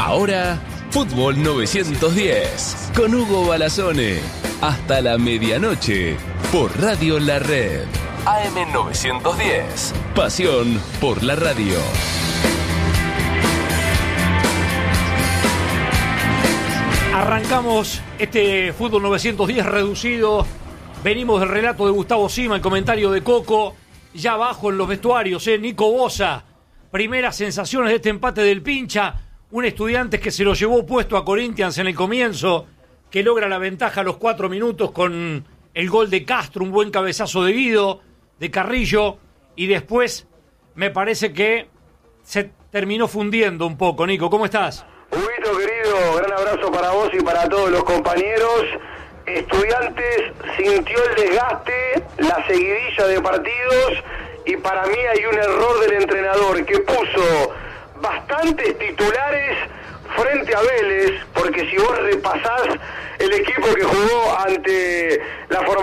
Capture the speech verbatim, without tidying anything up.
Ahora, Fútbol novecientos diez, con Hugo Balazone. Hasta la medianoche, por Radio La Red. A M novecientos diez, pasión por la radio. Arrancamos este Fútbol novecientos diez reducido. Venimos del relato de Gustavo Sima, el comentario de Coco. Ya abajo en los vestuarios, ¿eh? Nico Bosa. Primeras sensaciones de este empate del Pincha. Un Estudiantes que se lo llevó puesto a Corinthians en el comienzo, que logra la ventaja a los cuatro minutos con el gol de Castro, un buen cabezazo de Guido, de Carrillo, y después me parece que se terminó fundiendo un poco. Nico, ¿cómo estás? Huguito, querido, gran abrazo para vos y para todos los compañeros. Estudiantes sintió el desgaste, la seguidilla de partidos, y para mí hay un error del entrenador que puso bastantes titulares frente a Vélez, porque si vos repasás el equipo que jugó ante la formación